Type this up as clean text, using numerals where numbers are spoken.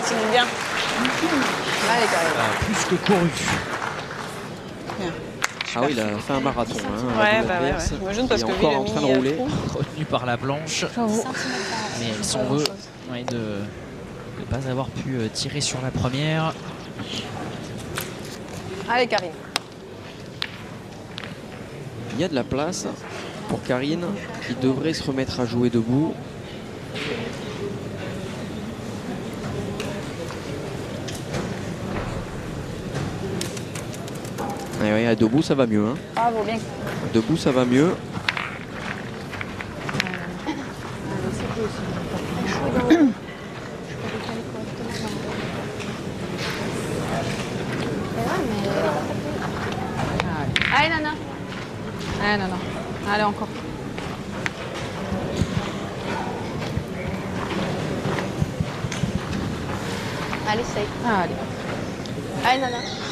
continue bien. Allez, Karine. Plus que couru. Bien. Ah oui, il a fait un marathon. Hein, Ouais, de bah ouais, l'adverse. j'imagine parce Il que est lui, il encore a en train de mis rouler. Retenu par la planche. Mais il s'en veut de ne pas avoir pu tirer sur la première. Allez, Karine. Il y a de la place pour Karine qui devrait se remettre à jouer debout. Et oui, debout ça va mieux. Hein. Bravo, bien. Debout ça va mieux. Allez, Nana. Allez, Nana. Allez, encore. Allez, safe. Allez. Allez, Nana.